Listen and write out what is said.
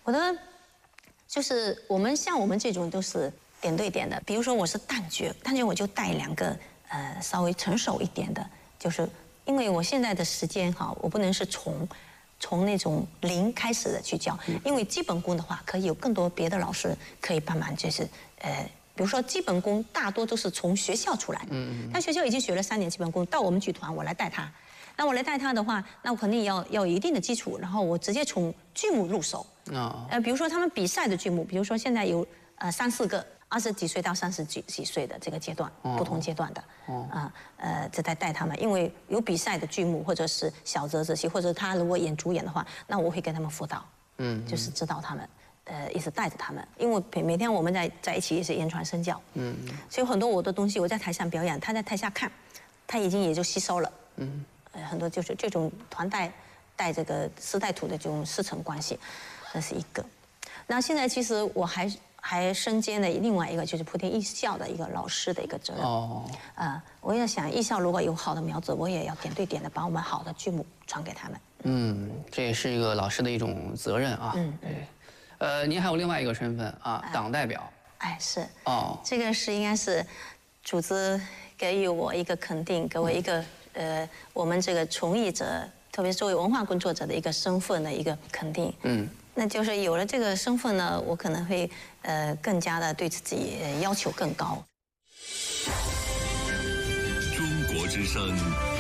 我的就是像我们这种都是点对点的，比如说我是旦角我就带2个稍微成熟一点的，就是因为我现在的时间哈，我不能是从那种0开始的去教，因为基本功的话可以有更多别的老师可以帮忙，就是比如说基本功大多都是从学校出来的，他学校已经学了3年基本功，到我们剧团我来带他。那我来带他的话，那我肯定要有一定的基础，然后我直接从剧目入手。比如说他们比赛的剧目，比如说现在有3、4个20几岁到30几岁的这个阶段，不同阶段的，这在带他们，因为有比赛的剧目或者是小折子戏，或者他如果演主演的话，那我会跟他们辅导，就是指导他们。一直带着他们，因为每天我们在一起也是言传身教，所以很多我的东西我在台上表演，他在台下看，他已经也就吸收了，很多就是这种团带这个师带徒的这种师承关系，这是一个。那现在其实我还身兼了另外一个就是莆田艺校的一个老师的一个责任，我也想艺校如果有好的苗子，我也要点对点的把我们好的剧目传给他们。 这也是一个老师的一种责任啊。对。您还有另外一个身份啊，党代表。是。 这个应该是组织给予我一个肯定，给我一个我们这个从艺者，特别是作为文化工作者的一个身份的一个肯定。那就是有了这个身份呢，我可能会更加的对自己要求更高。 中国之声